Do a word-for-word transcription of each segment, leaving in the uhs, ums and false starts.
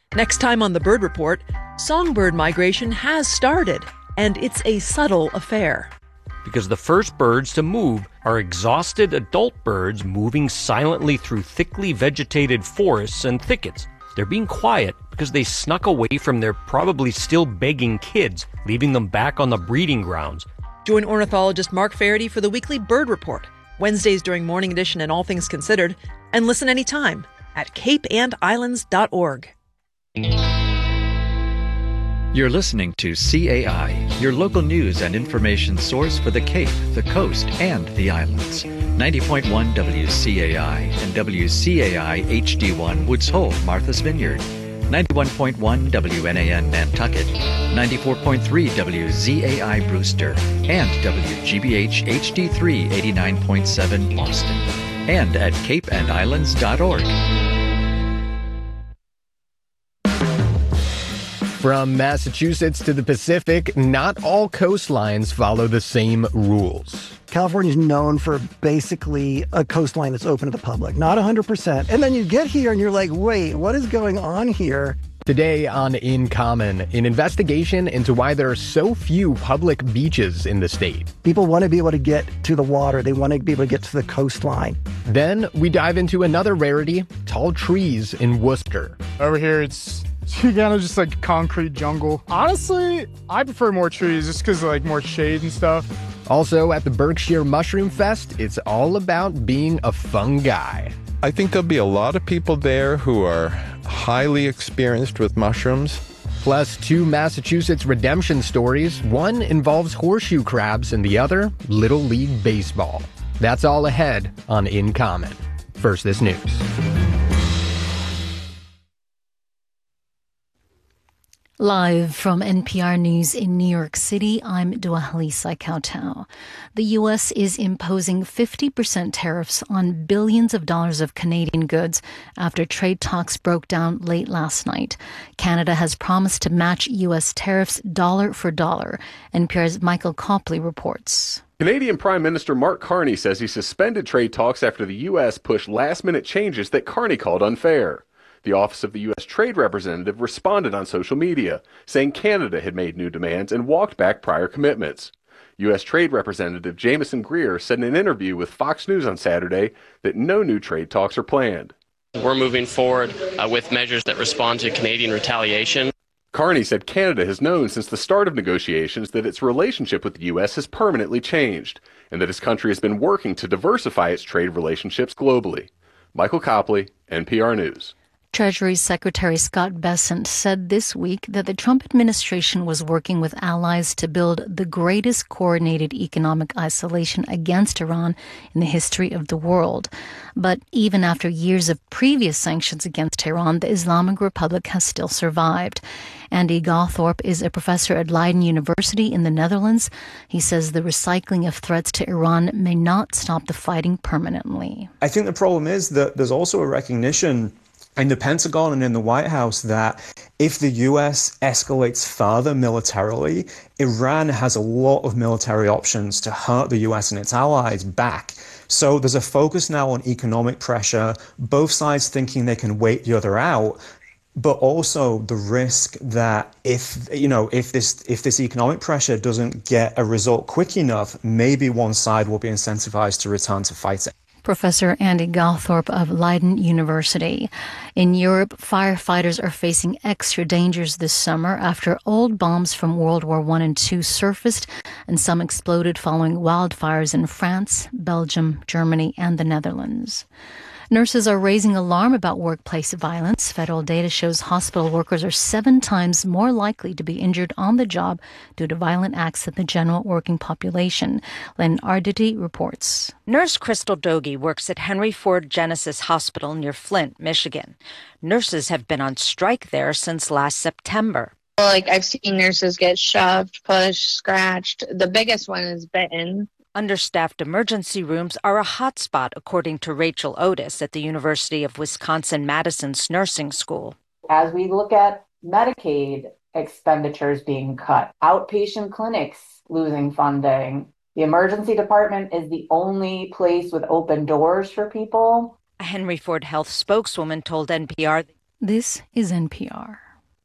Next time on the Bird Report, songbird migration has started, and it's a subtle affair. Because the first birds to move are exhausted adult birds moving silently through thickly vegetated forests and thickets. They're being quiet because they snuck away from their probably still begging kids, leaving them back on the breeding grounds. Join ornithologist Mark Faraday for the weekly Bird Report, Wednesdays during Morning Edition and All Things Considered, and listen anytime at cape and islands dot org. You're listening to C A I, your local news and information source for the Cape, the Coast, and the Islands. ninety point one W C A I and W C A I H D one Woods Hole, Martha's Vineyard. ninety-one point one W N A N Nantucket. ninety-four point three W Z A I Brewster. And W G B H H D three eighty-nine point seven Boston. And at cape and islands dot org. From Massachusetts to the Pacific, not all coastlines follow the same rules. California is known for basically a coastline that's open to the public, not one hundred percent. And then you get here and you're like, wait, what is going on here? Today on In Common, an investigation into why there are so few public beaches in the state. People want to be able to get to the water. They want to be able to get to the coastline. Then we dive into another rarity, tall trees in Worcester. Over here, it's kind of just like concrete jungle. Honestly, I prefer more trees just because of like more shade and stuff. Also at the Berkshire Mushroom Fest, it's all about being a fun guy. I think there'll be a lot of people there who are highly experienced with mushrooms. Plus two Massachusetts redemption stories. One involves horseshoe crabs and the other, Little League Baseball. That's all ahead on In Common. First, this news. Live from N P R News in New York City, I'm Dua Halisa Kautau. The U S is imposing fifty percent tariffs on billions of dollars of Canadian goods after trade talks broke down late last night. Canada has promised to match U S tariffs dollar for dollar. N P R's Michael Copley reports. Canadian Prime Minister Mark Carney says he suspended trade talks after the U S pushed last-minute changes that Carney called unfair. The Office of the U S Trade Representative responded on social media, saying Canada had made new demands and walked back prior commitments. U S Trade Representative Jameson Greer said in an interview with Fox News on Saturday that no new trade talks are planned. We're moving forward uh, with measures that respond to Canadian retaliation. Carney said Canada has known since the start of negotiations that its relationship with the U S has permanently changed, and that his country has been working to diversify its trade relationships globally. Michael Copley, N P R News. Treasury Secretary Scott Bessent said this week that the Trump administration was working with allies to build the greatest coordinated economic isolation against Iran in the history of the world. But even after years of previous sanctions against Iran, the Islamic Republic has still survived. Andy Gawthorpe is a professor at Leiden University in the Netherlands. He says the recycling of threats to Iran may not stop the fighting permanently. I think the problem is that there's also a recognition in the Pentagon and in the White House that if the U S escalates further militarily, Iran has a lot of military options to hurt the U S and its allies back. So there's a focus now on economic pressure, both sides thinking they can wait the other out, but also the risk that if, you know, if this if this economic pressure doesn't get a result quick enough, maybe one side will be incentivized to return to fighting. Professor Andy Gawthorpe of Leiden University. In Europe, firefighters are facing extra dangers this summer after old bombs from World War One and Two surfaced and some exploded following wildfires in France, Belgium, Germany, and the Netherlands. Nurses are raising alarm about workplace violence. Federal data shows hospital workers are seven times more likely to be injured on the job due to violent acts than the general working population. Len Arditi reports. Nurse Crystal Dogie works at Henry Ford Genesis Hospital near Flint, Michigan. Nurses have been on strike there since last September. Like, I've seen nurses get shoved, pushed, scratched. The biggest one is bitten. Understaffed emergency rooms are a hotspot, according to Rachel Otis at the University of Wisconsin-Madison's nursing school. As we look at Medicaid expenditures being cut, outpatient clinics losing funding, the emergency department is the only place with open doors for people. A Henry Ford Health spokeswoman told N P R This is N P R.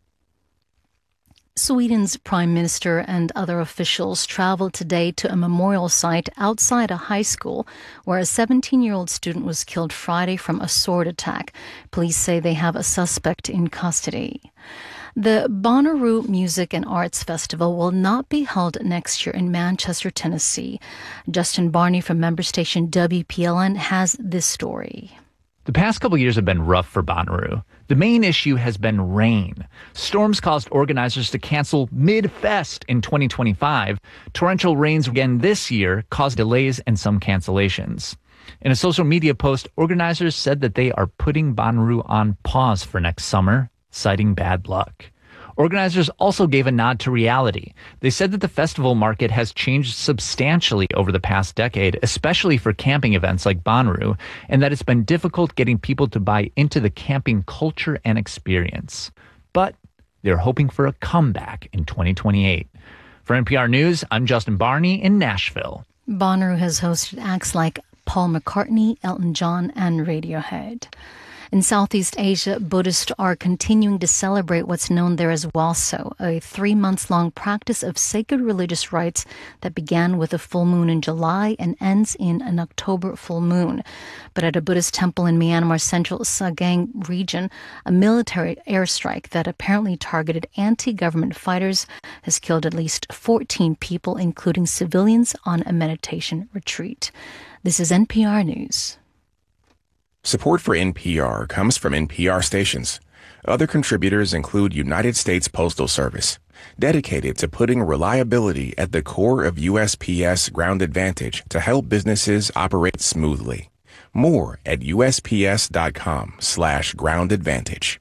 Sweden's prime minister and other officials traveled today to a memorial site outside a high school where a seventeen-year-old student was killed Friday from a sword attack. Police say they have a suspect in custody. The Bonnaroo Music and Arts Festival will not be held next year in Manchester, Tennessee. Justin Barney from member station W P L N has this story. The past couple years have been rough for Bonnaroo. The main issue has been rain. Storms caused organizers to cancel mid-fest in twenty twenty-five. Torrential rains again this year caused delays and some cancellations. In a social media post, organizers said that they are putting Bonnaroo on pause for next summer, citing bad luck. Organizers also gave a nod to reality. They said that the festival market has changed substantially over the past decade, especially for camping events like Bonnaroo, and that it's been difficult getting people to buy into the camping culture and experience. But they're hoping for a comeback in twenty twenty-eight. For N P R News, I'm Justin Barney in Nashville. Bonnaroo has hosted acts like Paul McCartney, Elton John, and Radiohead. In Southeast Asia, Buddhists are continuing to celebrate what's known there as Walso, a three-month-long practice of sacred religious rites that began with a full moon in July and ends in an October full moon. But at a Buddhist temple in Myanmar's central Sagang region, a military airstrike that apparently targeted anti-government fighters has killed at least fourteen people, including civilians, on a meditation retreat. This is N P R News. Support for N P R comes from N P R stations. Other contributors include United States Postal Service, dedicated to putting reliability at the core of U S P S Ground Advantage to help businesses operate smoothly. More at usps.com slash ground advantage.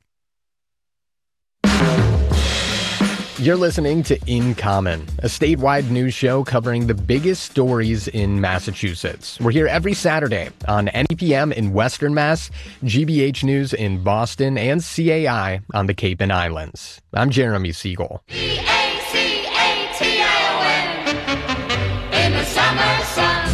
You're listening to In Common, a statewide news show covering the biggest stories in Massachusetts. We're here every Saturday on N E P M in Western Mass, G B H News in Boston, and C A I on the Cape and Islands. I'm Jeremy Siegel. E A C A T I O N in the summer sun.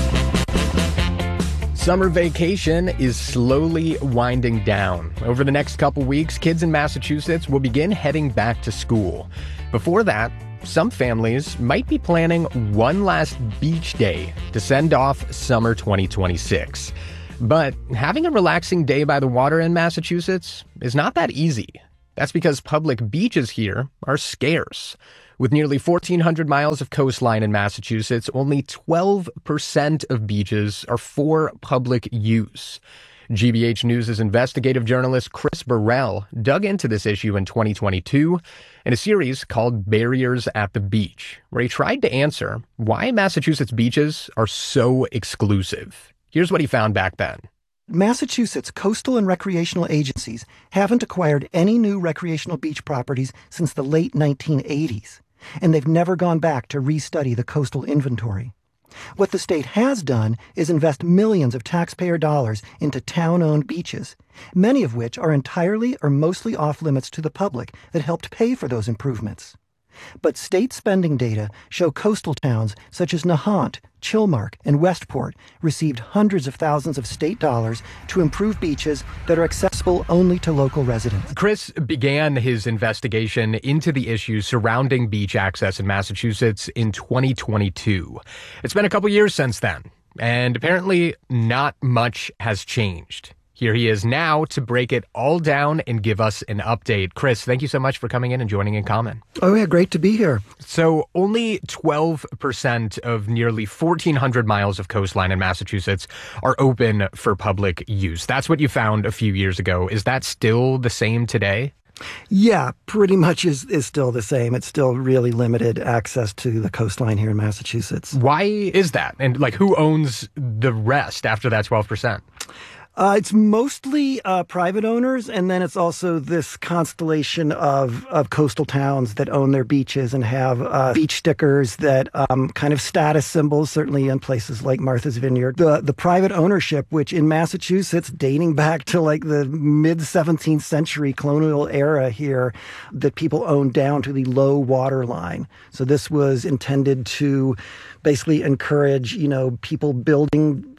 Summer vacation is slowly winding down. Over the next couple weeks, kids in Massachusetts will begin heading back to school. Before that, some families might be planning one last beach day to send off summer twenty twenty-six. But having a relaxing day by the water in Massachusetts is not that easy. That's because public beaches here are scarce. With nearly fourteen hundred miles of coastline in Massachusetts, only twelve percent of beaches are for public use. G B H News' investigative journalist Chris Burrell dug into this issue in twenty twenty-two in a series called Barriers at the Beach, where he tried to answer why Massachusetts beaches are so exclusive. Here's what he found back then. Massachusetts coastal and recreational agencies haven't acquired any new recreational beach properties since the late nineteen eighties. And they've never gone back to restudy the coastal inventory. What the state has done is invest millions of taxpayer dollars into town-owned beaches, many of which are entirely or mostly off-limits to the public that helped pay for those improvements. But state spending data show coastal towns such as Nahant, Chilmark, and Westport received hundreds of thousands of state dollars to improve beaches that are accessible only to local residents. Chris began his investigation into the issues surrounding beach access in Massachusetts in twenty twenty-two. It's been a couple years since then, and apparently not much has changed. Here he is now to break it all down and give us an update. Chris, thank you so much for coming in and joining In Common. Oh, yeah, great to be here. So only twelve percent of nearly fourteen hundred miles of coastline in Massachusetts are open for public use. That's what you found a few years ago. Is that still the same today? Yeah, pretty much is, is still the same. It's still really limited access to the coastline here in Massachusetts. Why is that? And like, who owns the rest after that twelve percent? Uh, it's mostly uh, private owners, and then it's also this constellation of, of coastal towns that own their beaches and have uh, beach stickers that um, kind of status symbols, certainly in places like Martha's Vineyard. The, the private ownership, which in Massachusetts, dating back to like the mid-seventeenth century colonial era here, that people owned down to the low water line. So this was intended to basically encourage, you know, people building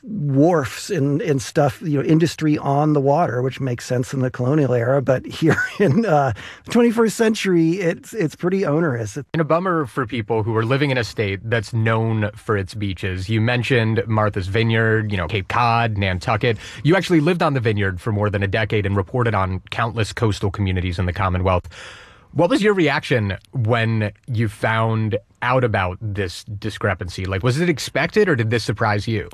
wharfs and, and stuff, you know, industry on the water, which makes sense in the colonial era. But here in uh, the twenty-first century, it's it's pretty onerous. And a bummer for people who are living in a state that's known for its beaches. You mentioned Martha's Vineyard, you know, Cape Cod, Nantucket. You actually lived on the vineyard for more than a decade and reported on countless coastal communities in the Commonwealth. What was your reaction when you found out about this discrepancy? Like, was it expected or did this surprise you?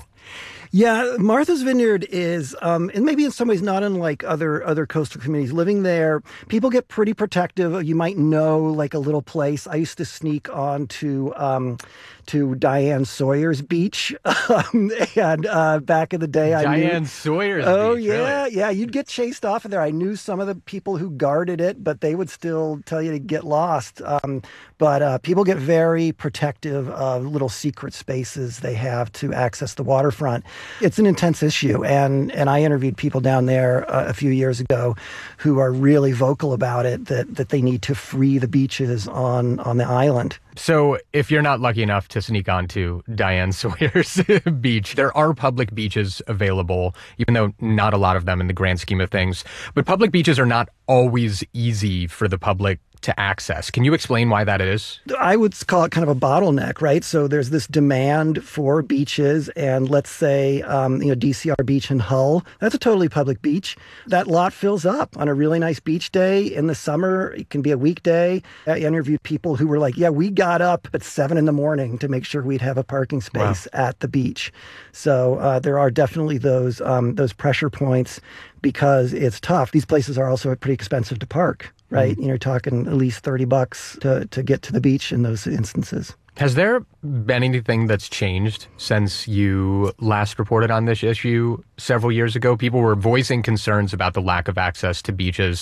Yeah, Martha's Vineyard is, um, and maybe in some ways not unlike other other coastal communities. Living there, people get pretty protective. You might know like a little place. I used to sneak on to um, to Diane Sawyer's beach, um, and uh, back in the day, I knew Diane Sawyer's Oh beach, yeah, really? yeah. You'd get chased off of there. I knew some of the people who guarded it, but they would still tell you to get lost. Um, but uh, people get very protective of little secret spaces they have to access the waterfront. It's an intense issue, and and I interviewed people down there uh, a few years ago who are really vocal about it, that that they need to free the beaches on on the island. So if you're not lucky enough to sneak onto Diane Sawyer's beach, there are public beaches available, even though not a lot of them in the grand scheme of things. But public beaches are not always easy for the public to access. Can you explain why that is? I would call it kind of a bottleneck, right? So there's this demand for beaches, and let's say, um, you know, D C R Beach in Hull, that's a totally public beach. That lot fills up on a really nice beach day. In the summer, it can be a weekday. I interviewed people who were like, yeah, we got up at seven in the morning to make sure we'd have a parking space wow. at the beach. So uh, there are definitely those um, those pressure points because it's tough. These places are also pretty expensive to park. Right, mm-hmm. You're talking at least thirty bucks to, to get to the beach in those instances. Has there been anything that's changed since you last reported on this issue several years ago? People were voicing concerns about the lack of access to beaches.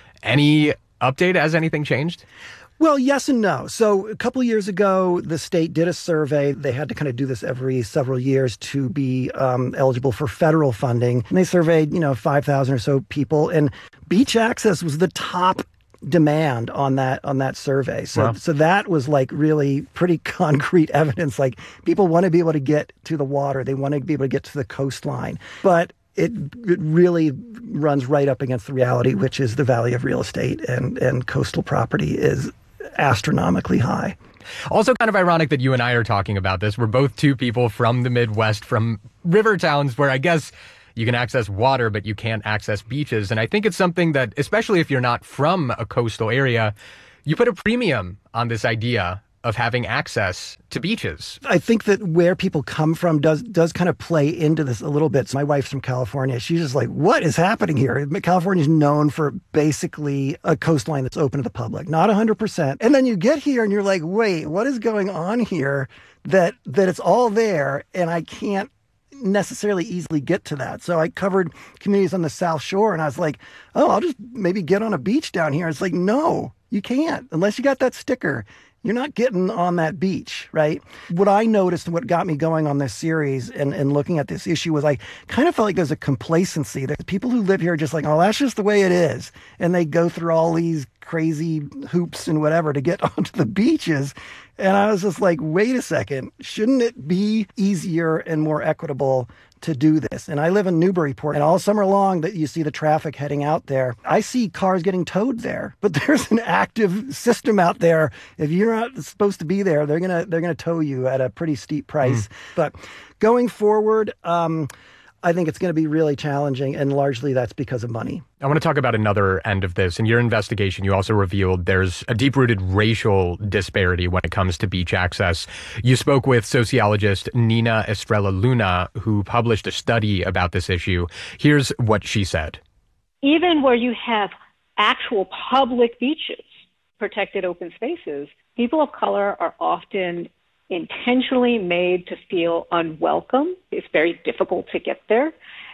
Any update? Has anything changed? Well, yes and no. So a couple of years ago, the state did a survey. They had to kind of do this every several years to be um, eligible for federal funding. And they surveyed, you know, five thousand or so people. And beach access was the top demand on that on that survey. So wow. so that was like really pretty concrete evidence. Like people want to be able to get to the water. They want to be able to get to the coastline. But it, it really runs right up against the reality, which is the value of real estate and, and coastal property is astronomically high. Also kind of ironic that you and I are talking about this. We're both two people from the Midwest, from river towns where I guess you can access water, but you can't access beaches. And I think it's something that, especially if you're not from a coastal area, you put a premium on this idea of having access to beaches. I think that where people come from does does kind of play into this a little bit. So my wife's from California. She's just like, what is happening here? California is known for basically a coastline that's open to the public, not one hundred percent. And then you get here and you're like, wait, what is going on here that that it's all there and I can't necessarily easily get to that. So I covered communities on the South Shore and I was like, oh, I'll just maybe get on a beach down here. It's like, no, you can't unless you got that sticker. You're not getting on that beach, right? What I noticed and what got me going on this series and, and looking at this issue was I kind of felt like there's a complacency. There's people who live here are just like, oh, that's just the way it is. And they go through all these crazy hoops and whatever to get onto the beaches. And I was just like, wait a second, shouldn't it be easier and more equitable to do this? And I live in Newburyport, and all summer long that you see the traffic heading out there, I see cars getting towed there. But there's an active system out there. If you're not supposed to be there, they're gonna they're gonna tow you at a pretty steep price. Mm. But going forward, um, I think it's going to be really challenging, and largely that's because of money. I want to talk about another end of this. In your investigation, you also revealed there's a deep-rooted racial disparity when it comes to beach access. You spoke with sociologist Nina Estrella Luna, who published a study about this issue. Here's what she said. Even where you have actual public beaches, protected open spaces, people of color are often intentionally made to feel unwelcome. It's very difficult to get there.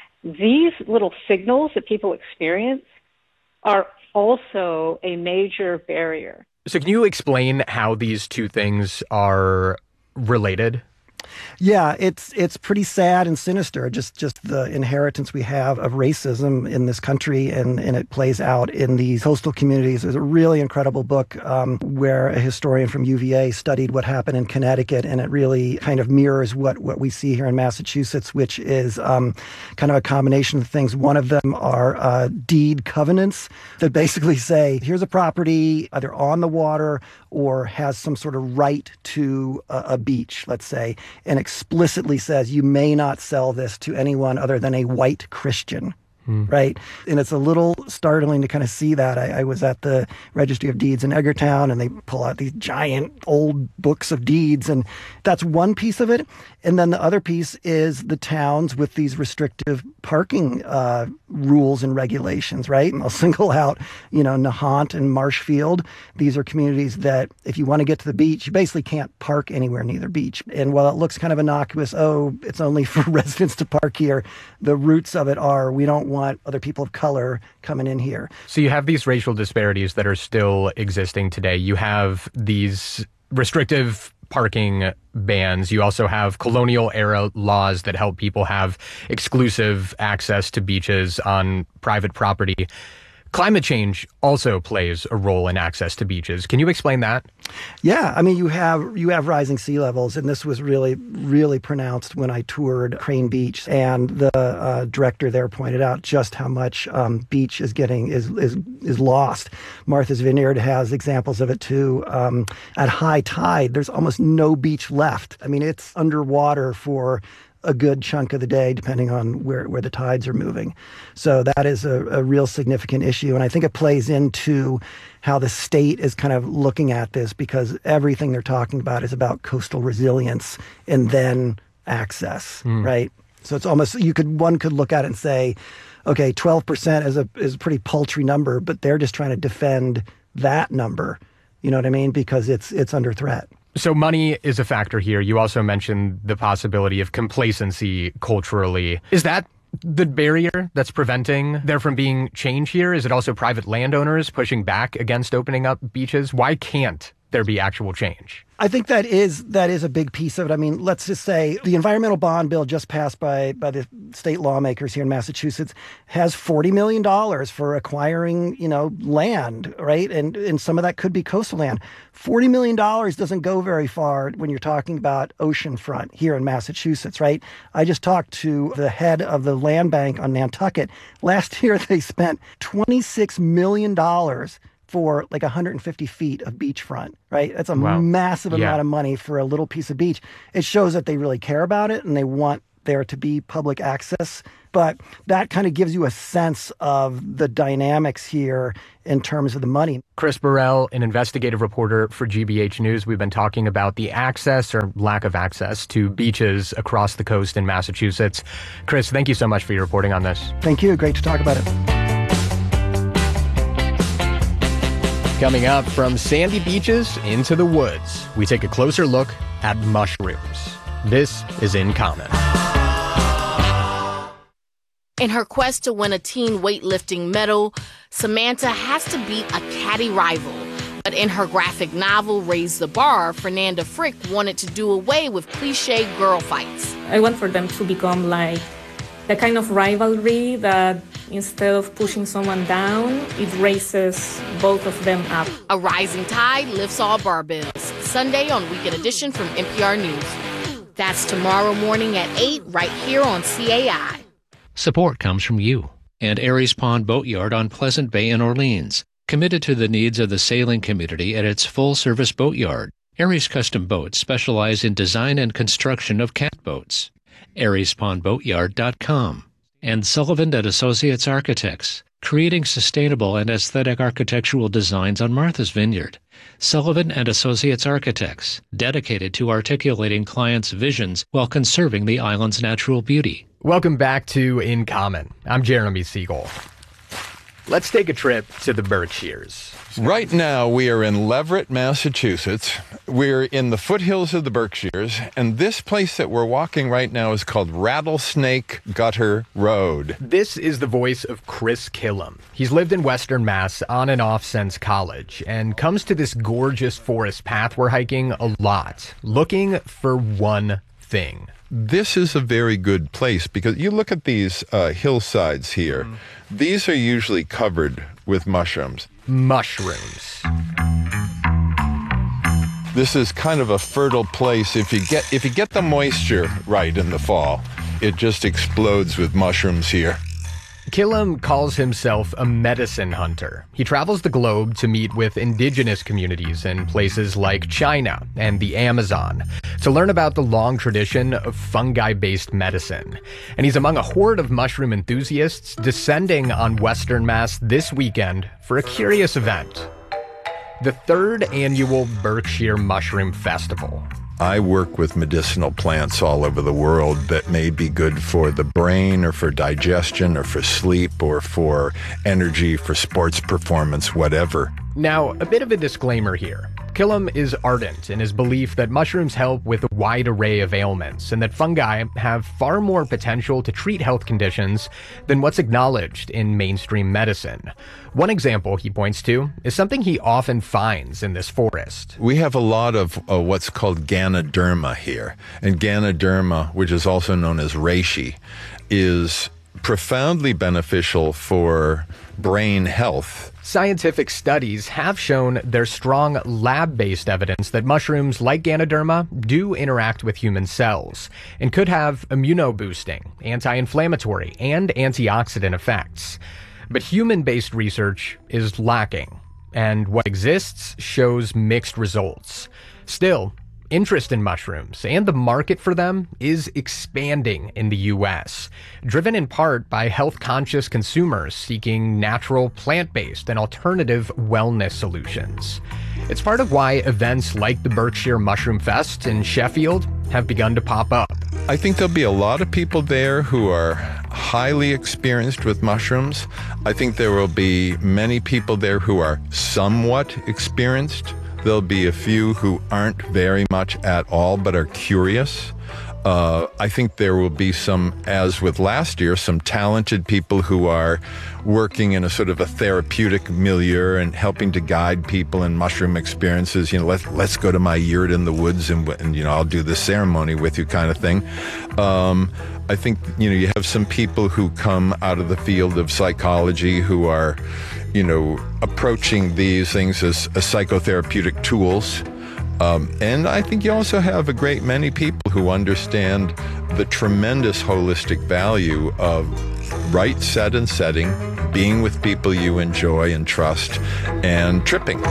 These little signals that people experience are also a major barrier. So can you explain how these two things are related? Yeah, it's it's pretty sad and sinister, just just the inheritance we have of racism in this country, and, and it plays out in these coastal communities. There's a really incredible book um, where a historian from U V A studied what happened in Connecticut, and it really kind of mirrors what, what we see here in Massachusetts, which is um, kind of a combination of things. One of them are uh, deed covenants that basically say, here's a property either on the water or has some sort of right to a, a beach, let's say, and explicitly says you may not sell this to anyone other than a white Christian. Hmm. Right. And it's a little startling to kind of see that. I, I was at the Registry of Deeds in Edgartown, and they pull out these giant old books of deeds. And that's one piece of it. And then the other piece is the towns with these restrictive parking uh, rules and regulations. Right. And I'll single out, you know, Nahant and Marshfield. These are communities that if you want to get to the beach, you basically can't park anywhere near the beach. And while it looks kind of innocuous, oh, it's only for residents to park here, the roots of it are we don't want other people of color coming in here. So you have these racial disparities that are still existing today. You have these restrictive parking bans. You also have colonial era laws that help people have exclusive access to beaches on private property. Climate change also plays a role in access to beaches. Can you explain that? Yeah, I mean, you have you have rising sea levels, and this was really, really pronounced when I toured Crane Beach, and the uh, director there pointed out just how much um, beach is getting is is is lost. Martha's Vineyard has examples of it too. Um, at high tide, there's almost no beach left. I mean, it's underwater for a good chunk of the day, depending on where, where the tides are moving. So that is a, a real significant issue. And I think it plays into how the state is kind of looking at this, because everything they're talking about is about coastal resilience and then access, mm. right? So it's almost, you could, one could look at it and say, okay, twelve percent is a, is a pretty paltry number, but they're just trying to defend that number. You know what I mean? Because it's, it's under threat. So money is a factor here. You also mentioned the possibility of complacency culturally. Is that the barrier that's preventing there from being change here? Is it also private landowners pushing back against opening up beaches? Why can't there be actual change? I think that is that is a big piece of it. I mean, let's just say the environmental bond bill just passed by by the state lawmakers here in Massachusetts has forty million dollars for acquiring, you know, land, right? And and some of that could be coastal land. forty million dollars doesn't go very far when you're talking about oceanfront here in Massachusetts, right? I just talked to the head of the land bank on Nantucket. Last year, they spent twenty-six million dollars for like one hundred fifty feet of beachfront, right? That's a wow. massive yeah. amount of money for a little piece of beach. It shows that they really care about it and they want there to be public access. But that kind of gives you a sense of the dynamics here in terms of the money. Chris Burrell, an investigative reporter for G B H News. We've been talking about the access or lack of access to beaches across the coast in Massachusetts. Chris, thank you so much for your reporting on this. Thank you. Great to talk about it. Coming up, from sandy beaches into the woods, we take a closer look at mushrooms. This is In Common. In her quest to win a teen weightlifting medal, Samantha has to beat a catty rival. But in her graphic novel, Raise the Bar, Fernanda Frick wanted to do away with cliché girl fights. I want for them to become like the kind of rivalry that instead of pushing someone down, it raises both of them up. A rising tide lifts all barbells. Sunday on Weekend Edition from N P R News. That's tomorrow morning at eight, right here on C A I. Support comes from you and Aries Pond Boatyard on Pleasant Bay in Orleans, committed to the needs of the sailing community at its full-service boatyard. Aries Custom Boats specialize in design and construction of catboats. aries pond boatyard dot com. And Sullivan and Associates Architects, creating sustainable and aesthetic architectural designs on Martha's Vineyard. Sullivan and Associates Architects, dedicated to articulating clients' visions while conserving the island's natural beauty. Welcome back to In Common. I'm Jeremy Siegel. Let's take a trip to the Berkshires. Right now, we are in Leverett, Massachusetts. We're in the foothills of the Berkshires, and this place that we're walking right now is called Rattlesnake Gutter Road. This is the voice of Chris Killam. He's lived in Western Mass on and off since college, and comes to this gorgeous forest path we're hiking a lot, looking for one thing. This is a very good place because you look at these uh, hillsides here. Mm. These are usually covered with mushrooms. Mushrooms. This is kind of a fertile place. If you get if you get the moisture right in the fall, it just explodes with mushrooms here. Killam calls himself a medicine hunter. He travels the globe to meet with indigenous communities in places like China and the Amazon to learn about the long tradition of fungi-based medicine. And he's among a horde of mushroom enthusiasts descending on Western Mass this weekend for a curious event. The third annual Berkshire Mushroom Festival. I work with medicinal plants all over the world that may be good for the brain or for digestion or for sleep or for energy, for sports performance, whatever. Now, a bit of a disclaimer here. Killam is ardent in his belief that mushrooms help with a wide array of ailments and that fungi have far more potential to treat health conditions than what's acknowledged in mainstream medicine. One example he points to is something he often finds in this forest. We have a lot of uh, what's called Ganoderma here. And Ganoderma, which is also known as reishi, is profoundly beneficial for brain health. Scientific studies have shown there's strong lab-based evidence that mushrooms like Ganoderma do interact with human cells and could have immunoboosting, anti-inflammatory, and antioxidant effects. But human-based research is lacking, and what exists shows mixed results. Still, interest in mushrooms and the market for them is expanding in the U S, driven in part by health-conscious consumers seeking natural, plant-based, and alternative wellness solutions. It's part of why events like the Berkshire Mushroom Fest in Sheffield have begun to pop up. I think there'll be a lot of people there who are highly experienced with mushrooms. I think there will be many people there who are somewhat experienced. There'll be a few who aren't very much at all, but are curious. Uh, I think there will be some, as with last year, some talented people who are working in a sort of a therapeutic milieu and helping to guide people in mushroom experiences. You know, let's let's go to my yurt in the woods and, and you know, I'll do this ceremony with you kind of thing. Um, I think, you know, you have some people who come out of the field of psychology who are, you know, approaching these things as, as psychotherapeutic tools. Um, and I think you also have a great many people who understand the tremendous holistic value of right set and setting, being with people you enjoy and trust, and tripping.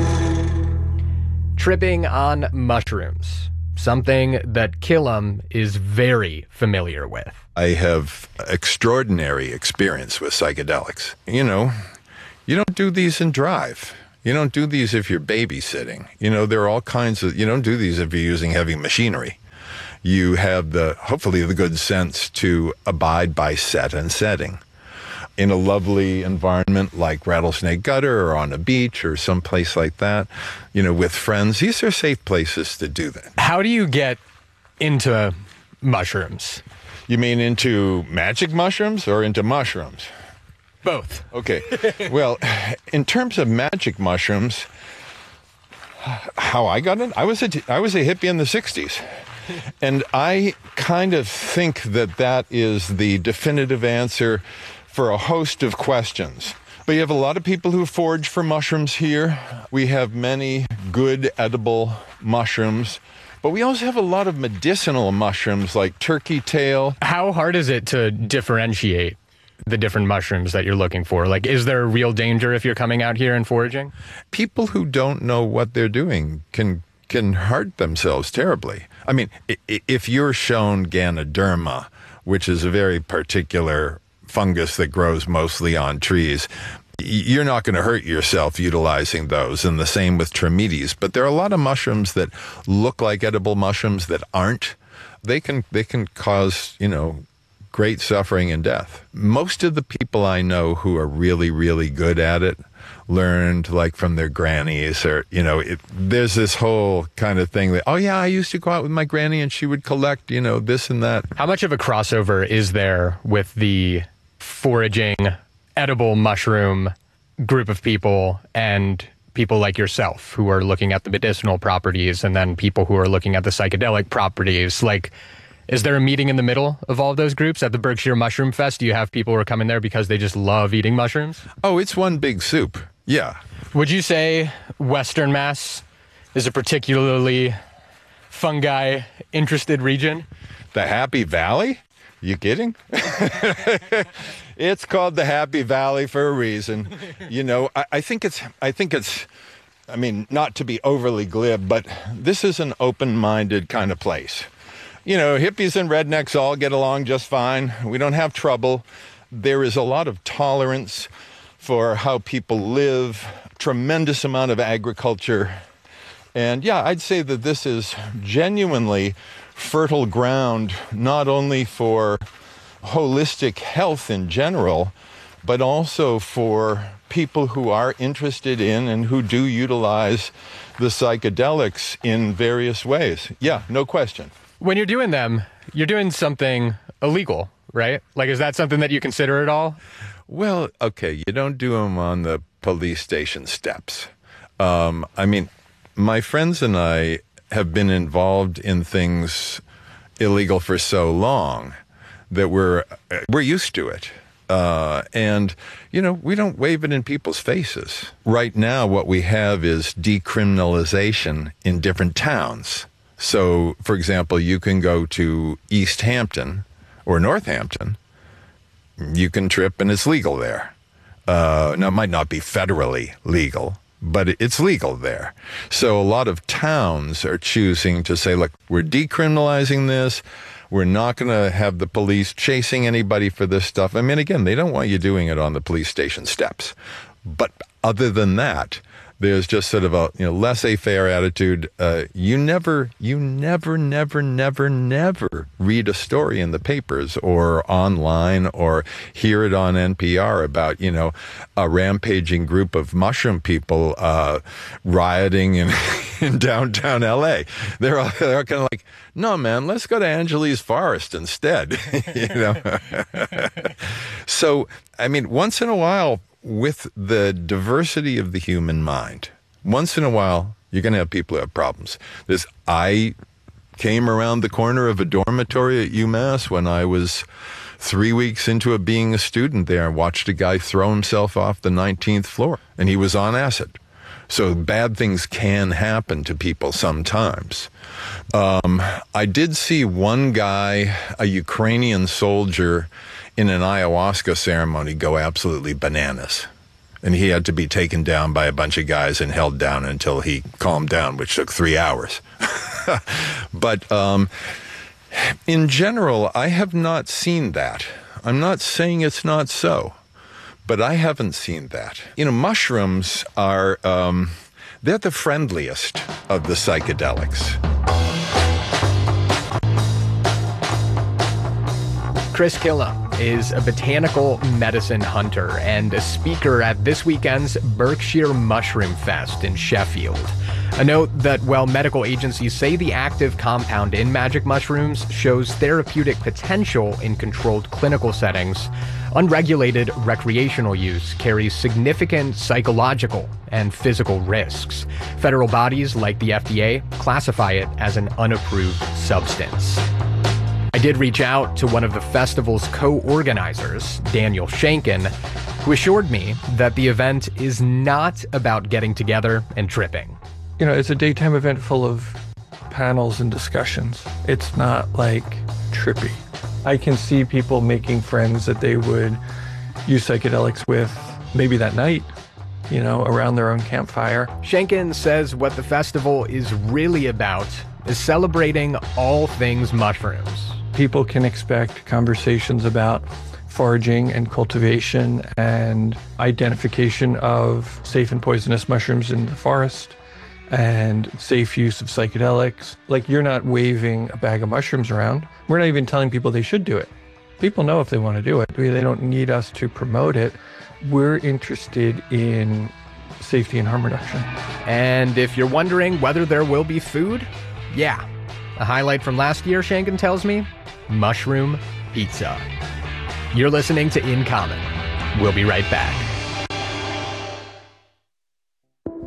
Tripping on mushrooms, something that Killam is very familiar with. I have extraordinary experience with psychedelics. You know, you don't do these and drive. You don't do these if you're babysitting. You know, there are all kinds of, you don't do these if you're using heavy machinery. You have the, hopefully the good sense to abide by set and setting. In a lovely environment like Rattlesnake Gutter or on a beach or someplace like that, you know, with friends, these are safe places to do that. How do you get into mushrooms? You mean into magic mushrooms or into mushrooms? Both. Okay. Well, in terms of magic mushrooms, how I got in, I was a, I was a hippie in the sixties. And I kind of think that that is the definitive answer for a host of questions. But you have a lot of people who forage for mushrooms here. We have many good edible mushrooms. But we also have a lot of medicinal mushrooms like turkey tail. How hard is it to differentiate the different mushrooms that you're looking for? Like, is there a real danger if you're coming out here and foraging? People who don't know what they're doing can can hurt themselves terribly. I mean, if you're shown Ganoderma, which is a very particular fungus that grows mostly on trees, you're not going to hurt yourself utilizing those, and the same with Trametes. But there are a lot of mushrooms that look like edible mushrooms that aren't. They can they can cause, you know, great suffering and death. Most of the people I know who are really, really good at it learned like from their grannies, or, you know, it, there's this whole kind of thing that, oh yeah, I used to go out with my granny and she would collect, you know, this and that. How much of a crossover is there with the foraging edible mushroom group of people and people like yourself who are looking at the medicinal properties and then people who are looking at the psychedelic properties? Like, Is there a meeting in the middle of all of those groups at the Berkshire Mushroom Fest? Do you have people who are coming there because they just love eating mushrooms? Oh, it's one big soup. Yeah. Would you say Western Mass is a particularly fungi-interested region? The Happy Valley? You kidding? It's called the Happy Valley for a reason. You know, I, I think it's, I think it's, I mean, not to be overly glib, but this is an open-minded kind of place. You know, hippies and rednecks all get along just fine. We don't have trouble. There is a lot of tolerance for how people live, tremendous amount of agriculture. And yeah, I'd say that this is genuinely fertile ground, not only for holistic health in general, but also for people who are interested in and who do utilize the psychedelics in various ways. Yeah, no question. When you're doing them, you're doing something illegal, right? Like, is that something that you consider at all? Well, okay, you don't do them on the police station steps. Um, I mean, my friends and I have been involved in things illegal for so long that we're we're used to it. Uh, and, you know, we don't wave it in people's faces. Right now, what we have is decriminalization in different towns. So, for example, you can go to East Hampton or Northampton. You can trip and it's legal there. Uh, now, it might not be federally legal, but it's legal there. So a lot of towns are choosing to say, look, we're decriminalizing this. We're not going to have the police chasing anybody for this stuff. I mean, again, they don't want you doing it on the police station steps. But other than that, there's just sort of a, you know, laissez-faire attitude. Uh, you never, you never, never, never, never read a story in the papers or online or hear it on N P R about, you know, a rampaging group of mushroom people uh, rioting in, in downtown L A. They're all, they're kind of like, no, man, let's go to Angeles Forest instead. You know. So, I mean, once in a while, with the diversity of the human mind, once in a while, you're going to have people who have problems. This, I came around the corner of a dormitory at UMass when I was three weeks into a, being a student there and watched a guy throw himself off the nineteenth floor, and he was on acid. So bad things can happen to people sometimes. Um, I did see one guy, a Ukrainian soldier, in an ayahuasca ceremony go absolutely bananas. And he had to be taken down by a bunch of guys and held down until he calmed down, which took three hours. But um, in general, I have not seen that. I'm not saying it's not so, but I haven't seen that. You know, mushrooms are, um, they're the friendliest of the psychedelics. Chris Killa is a botanical medicine hunter and a speaker at this weekend's Berkshire Mushroom Fest in Sheffield. A note that while medical agencies say the active compound in magic mushrooms shows therapeutic potential in controlled clinical settings, unregulated recreational use carries significant psychological and physical risks. Federal bodies like the F D A classify it as an unapproved substance. I did reach out to one of the festival's co-organizers, Daniel Shankin, who assured me that the event is not about getting together and tripping. You know, it's a daytime event full of panels and discussions. It's not like trippy. I can see people making friends that they would use psychedelics with maybe that night, you know, around their own campfire. Shankin says what the festival is really about is celebrating all things mushrooms. People can expect conversations about foraging and cultivation and identification of safe and poisonous mushrooms in the forest and safe use of psychedelics. Like, you're not waving a bag of mushrooms around. We're not even telling people they should do it. People know if they want to do it. They don't need us to promote it. We're interested in safety and harm reduction. And if you're wondering whether there will be food, yeah. A highlight from last year, Shankin tells me, mushroom pizza. You're listening to In Common. We'll be right back.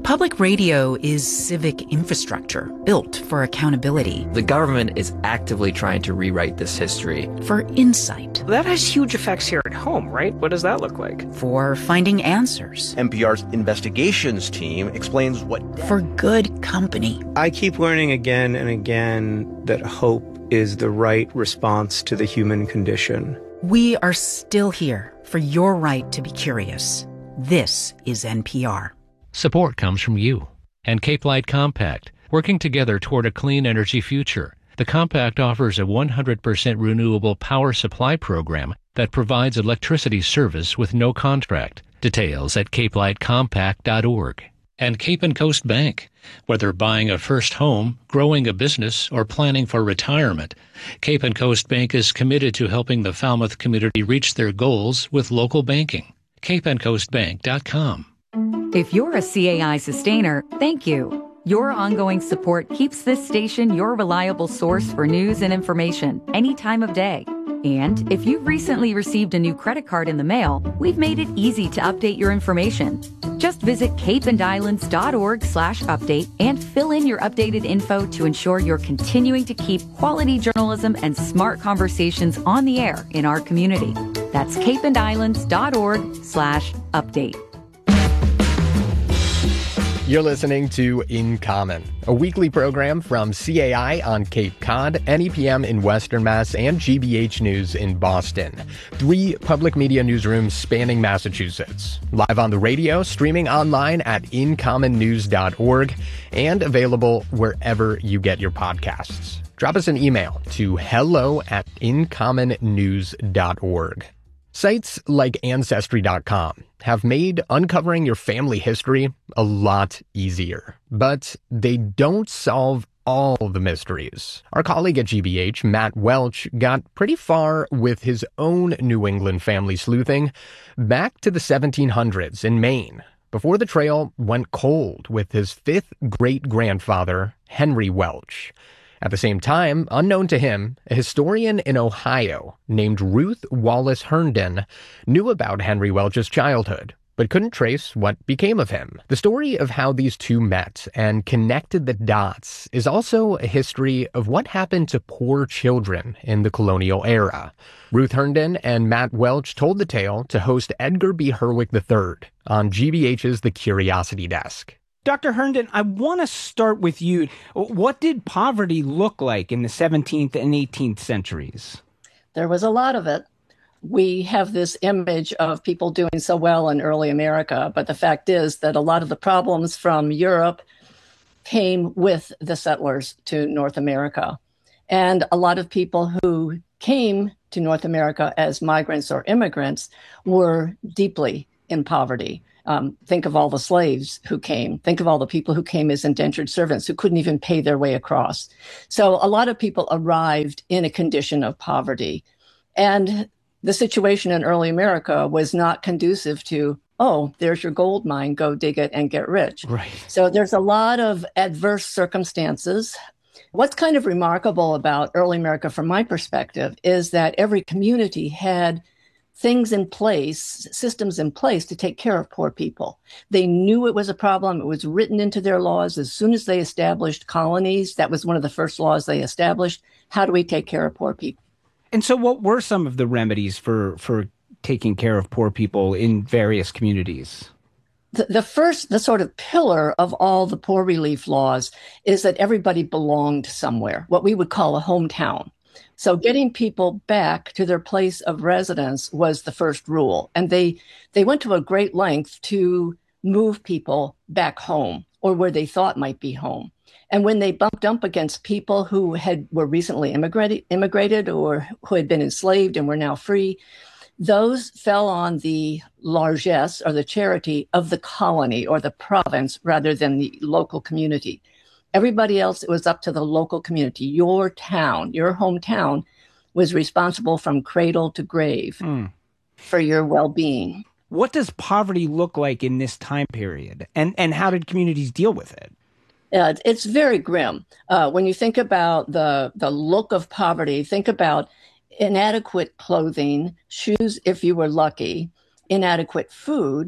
Public radio is civic infrastructure built for accountability. The government is actively trying to rewrite this history. For insight. That has huge effects here at home, right? What does that look like? For finding answers. N P R's investigations team explains what... For good company. I keep learning again and again that hope is the right response to the human condition. We are still here for your right to be curious. This is N P R. Support comes from you and Cape Light Compact, working together toward a clean energy future. The Compact offers a one hundred percent renewable power supply program that provides electricity service with no contract. Details at cape light compact dot org. And Cape and Coast Bank. Whether buying a first home, growing a business, or planning for retirement, Cape and Coast Bank is committed to helping the Falmouth community reach their goals with local banking. cape and coast bank dot com. If you're a C A I sustainer, thank you. Your ongoing support keeps this station your reliable source for news and information any time of day. And if you've recently received a new credit card in the mail, we've made it easy to update your information. Just visit cape and islands dot org slash update and fill in your updated info to ensure you're continuing to keep quality journalism and smart conversations on the air in our community. That's cape and islands dot org slash update. You're listening to In Common, a weekly program from C A I on Cape Cod, N E P M in Western Mass, and G B H News in Boston. Three public media newsrooms spanning Massachusetts. Live on the radio, streaming online at in common news dot org, and available wherever you get your podcasts. Drop us an email to hello at in common news dot org. Sites like Ancestry dot com have made uncovering your family history a lot easier, but they don't solve all the mysteries. Our colleague at G B H, Matt Welch, got pretty far with his own New England family sleuthing back to the seventeen hundreds in Maine, before the trail went cold with his fifth great-grandfather, Henry Welch. At the same time, unknown to him, a historian in Ohio named Ruth Wallace Herndon knew about Henry Welch's childhood, but couldn't trace what became of him. The story of how these two met and connected the dots is also a history of what happened to poor children in the colonial era. Ruth Herndon and Matt Welch told the tale to host Edgar B. Herwick the third on G B H's The Curiosity Desk. Doctor Herndon, I want to start with you. What did poverty look like in the seventeenth and eighteenth centuries? There was a lot of it. We have this image of people doing so well in early America, but the fact is that a lot of the problems from Europe came with the settlers to North America. And a lot of people who came to North America as migrants or immigrants were deeply in poverty. Um, think of all the slaves who came. Think of all the people who came as indentured servants who couldn't even pay their way across. So a lot of people arrived in a condition of poverty. And the situation in early America was not conducive to, oh, there's your gold mine, go dig it and get rich. Right. So there's a lot of adverse circumstances. What's kind of remarkable about early America from my perspective is that every community had things in place, systems in place to take care of poor people. They knew it was a problem. It was written into their laws. As soon as they established colonies, that was one of the first laws they established. How do we take care of poor people? And so what were some of the remedies for, for taking care of poor people in various communities? The, the first, the sort of pillar of all the poor relief laws is that everybody belonged somewhere, what we would call a hometown. So getting people back to their place of residence was the first rule. And they they went to a great length to move people back home or where they thought might be home. And when they bumped up against people who had were recently immigrated, immigrated or who had been enslaved and were now free, those fell on the largesse or the charity of the colony or the province rather than the local community. Everybody else, it was up to the local community. Your town, your hometown was responsible from cradle to grave mm. for your well-being. What does poverty look like in this time period? And, and how did communities deal with it? Yeah, it's very grim. Uh, when you think about the, the look of poverty, think about inadequate clothing, shoes if you were lucky, inadequate food,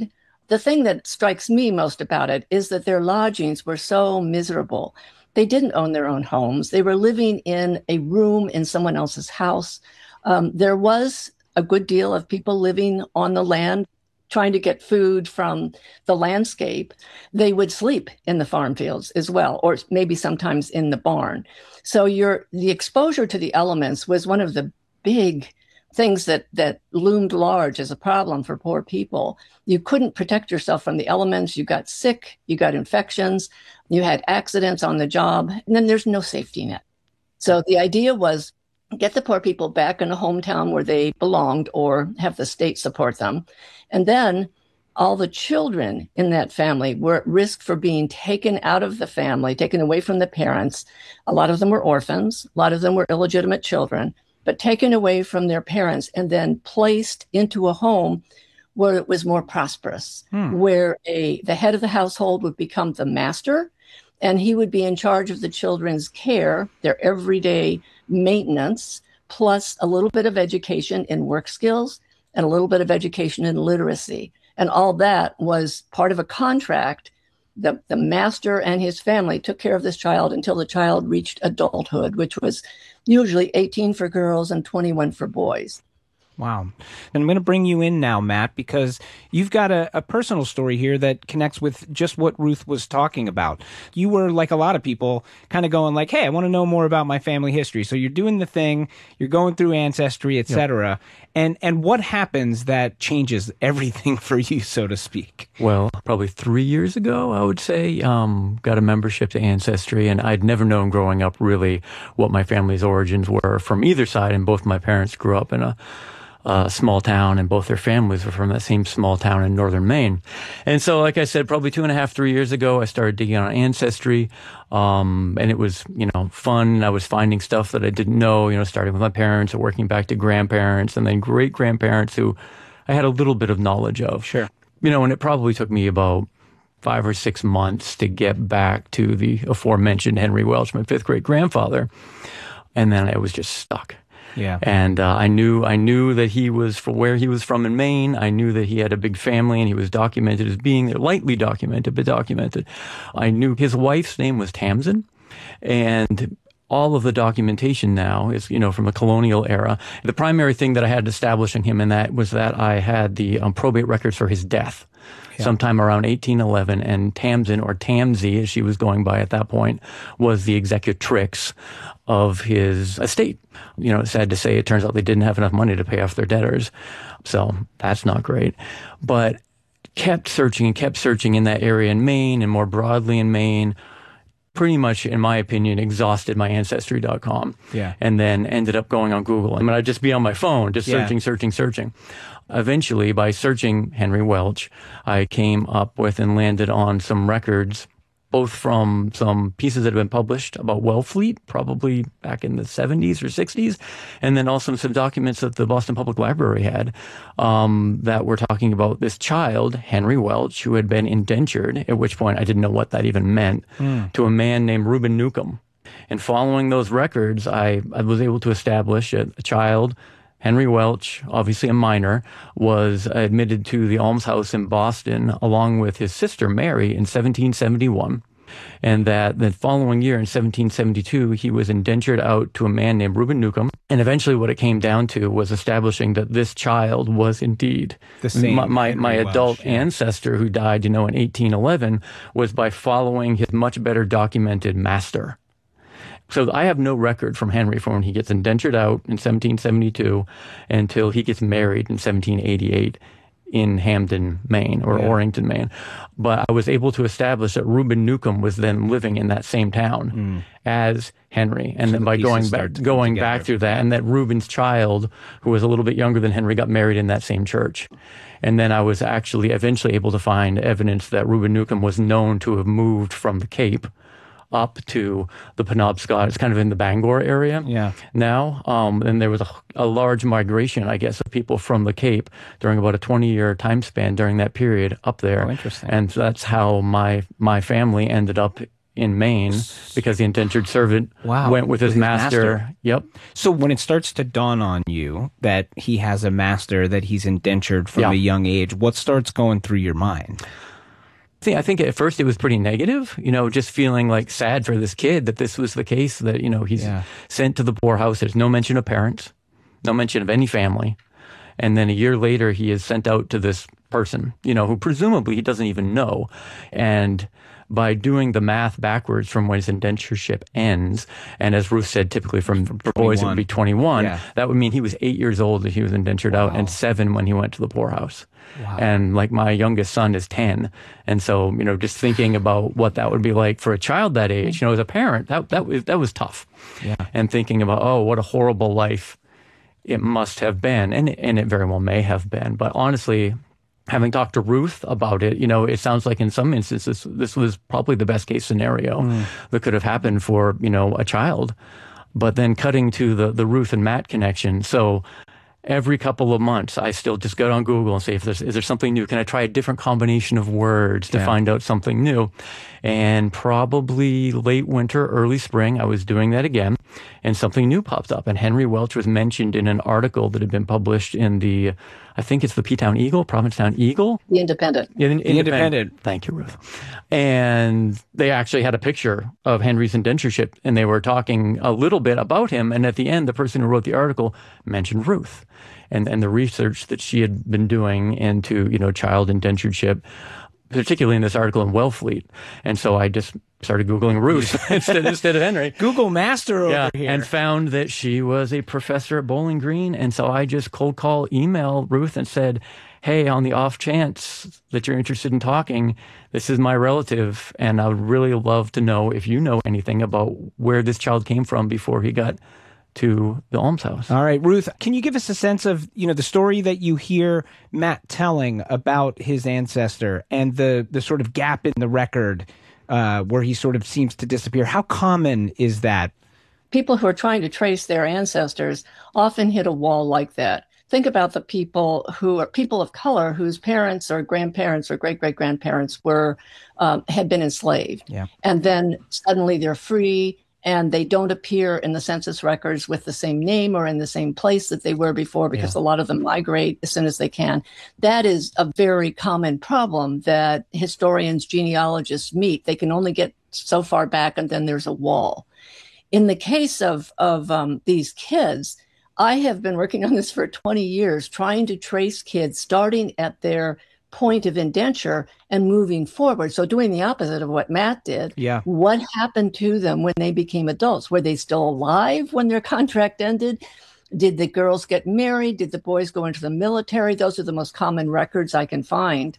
the thing that strikes me most about it is that their lodgings were so miserable. They didn't own their own homes. They were living in a room in someone else's house. Um, there was a good deal of people living on the land, trying to get food from the landscape. They would sleep in the farm fields as well, or maybe sometimes in the barn. So your the exposure to the elements was one of the big things that that loomed large as a problem for poor people. You couldn't protect yourself from the elements. You got sick, you got infections, you had accidents on the job, and then there's no safety net. So the idea was get the poor people back in a hometown where they belonged or have the state support them. And then all the children in that family were at risk for being taken out of the family, taken away from the parents. A lot of them were orphans. A lot of them were illegitimate children, but taken away from their parents and then placed into a home where it was more prosperous, hmm. where a the head of the household would become the master, and he would be in charge of the children's care, their everyday maintenance, plus a little bit of education in work skills and a little bit of education in literacy. And all that was part of a contract. The, the master and his family took care of this child until the child reached adulthood, which was usually eighteen for girls and twenty-one for boys. Wow. And I'm going to bring you in now, Matt, because you've got a, a personal story here that connects with just what Ruth was talking about. You were, like a lot of people, kind of going like, hey, I want to know more about my family history. So you're doing the thing, you're going through Ancestry, et cetera. Yep. And, and what happens that changes everything for you, so to speak? Well, probably three years ago, I would say, um, got a membership to Ancestry, and I'd never known growing up really what my family's origins were from either side, and both my parents grew up in a Uh, small town, and both their families were from that same small town in northern Maine. And so, like I said, probably two and a half, three years ago, I started digging on Ancestry, um, and it was, you know, fun. I was finding stuff that I didn't know, you know, starting with my parents and working back to grandparents and then great-grandparents who I had a little bit of knowledge of. Sure. You know, and it probably took me about five or six months to get back to the aforementioned Henry Welch, my fifth great-grandfather, and then I was just stuck. Yeah. And uh, I knew I knew that he was from where he was from in Maine. I knew that he had a big family and he was documented as being there, lightly documented, but documented. I knew his wife's name was Tamsin, and all of the documentation now is, you know, from the colonial era. The primary thing that I had establishing him in that was that I had the um, probate records for his death. Yeah. Sometime around eighteen eleven, and Tamsin, or Tamsy as she was going by at that point, was the executrix of his estate. You know, it's sad to say, it turns out they didn't have enough money to pay off their debtors. So that's not great. But kept searching and kept searching in that area in Maine and more broadly in Maine. Pretty much, in my opinion, exhausted my Ancestry dot com. Yeah. And then ended up going on Google. I mean, I'd just be on my phone, just Yeah. searching, searching, searching. Eventually, by searching Henry Welch, I came up with and landed on some records, both from some pieces that had been published about Wellfleet, probably back in the seventies or sixties, and then also some documents that the Boston Public Library had um, that were talking about this child, Henry Welch, who had been indentured, at which point I didn't know what that even meant, Mm. to a man named Reuben Newcomb. And following those records, I, I was able to establish a, a child, Henry Welch, obviously a minor, was admitted to the almshouse in Boston along with his sister Mary in seventeen seventy-one. And that the following year in seventeen seventy-two, he was indentured out to a man named Reuben Newcomb. And eventually what it came down to was establishing that this child was indeed The same my, my, my Henry adult Welch, yeah. ancestor who died, you know, in eighteen eleven, was by following his much better documented master. So I have no record from Henry from when he gets indentured out in seventeen seventy-two until he gets married in seventeen eighty-eight in Hamden, Maine, or Yeah. Orrington, Maine. But I was able to establish that Reuben Newcomb was then living in that same town Mm. as Henry. And So then the by pieces going start back, to come going together. back through that, and that Reuben's child, who was a little bit younger than Henry, got married in that same church. And then I was actually eventually able to find evidence that Reuben Newcomb was known to have moved from the Cape up to the Penobscot. It's kind of in the Bangor area Yeah. now. Um, and there was a, a large migration, I guess, of people from the Cape during about a twenty-year time span during that period up there. Oh, interesting. And so that's how my my family ended up in Maine because the indentured servant wow. went with his, with his master. master. Yep. So when it starts to dawn on you that he has a master, that he's indentured from Yeah. a young age, what starts going through your mind? See, I think at first it was pretty negative, you know, just feeling like sad for this kid that this was the case, that, you know, he's Yeah. sent to the poorhouse. There's no mention of parents, no mention of any family. And then a year later, he is sent out to this person, you know, who presumably he doesn't even know. And by doing the math backwards from when his indentureship ends, and as Ruth said, typically from for boys it would be twenty-one, Yeah. that would mean he was eight years old when he was indentured Wow. out and seven when he went to the poorhouse. Wow. And like my youngest son is ten. And so, you know, just thinking about what that would be like for a child that age, you know, as a parent, that, that was, that was tough. Yeah. And thinking about, oh, what a horrible life it must have been. And, and it very well may have been. But honestly, having talked to Ruth about it, you know, it sounds like in some instances, this was probably the best case scenario Mm. that could have happened for, you know, a child. But then cutting to the, the Ruth and Matt connection. So every couple of months, I still just go on Google and say, if there's, is there something new? Can I try a different combination of words to Yeah. find out something new? And probably late winter, early spring, I was doing that again, and something new popped up. And Henry Welch was mentioned in an article that had been published in the, I think it's the P-Town Eagle, Provincetown Eagle. The Independent. Yeah, the The Independent. Thank you, Ruth. And they actually had a picture of Henry's indentureship, and they were talking a little bit about him. And at the end, the person who wrote the article mentioned Ruth and, and the research that she had been doing into, you know, child indentureship, particularly in this article in Wellfleet. And so I just started Googling Ruth instead, instead of Henry. Google Master over Yeah, here. and found that she was a professor at Bowling Green. And so I just cold call email Ruth and said, hey, on the off chance that you're interested in talking, this is my relative, and I would really love to know if you know anything about where this child came from before he got to the almshouse. All right, Ruth, can you give us a sense of, you know, the story that you hear Matt telling about his ancestor and the, the sort of gap in the record uh, where he sort of seems to disappear? How common is that? People who are trying to trace their ancestors often hit a wall like that. Think about the people who are people of color whose parents or grandparents or great-great-grandparents were um, had been enslaved. Yeah. And then suddenly they're free and they don't appear in the census records with the same name or in the same place that they were before because Yeah. a lot of them migrate as soon as they can. That is a very common problem that historians, genealogists meet. They can only get so far back and then there's a wall. In the case of, of um, these kids, I have been working on this for twenty years, trying to trace kids starting at their point of indenture and moving forward. So doing the opposite of what Matt did. Yeah. What happened to them when they became adults? Were they still alive when their contract ended? Did the girls get married? Did the boys go into the military? Those are the most common records I can find.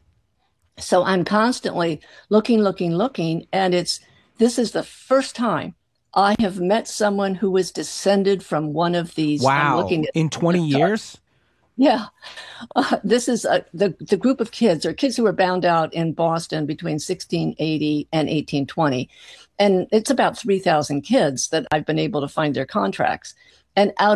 So I'm constantly looking, looking, looking, and it's this is the first time I have met someone who was descended from one of these. I'm Wow. looking at In twenty years? Yeah. Uh, this is uh, the, the group of kids or kids who were bound out in Boston between sixteen eighty and eighteen twenty. And it's about three thousand kids that I've been able to find their contracts. And out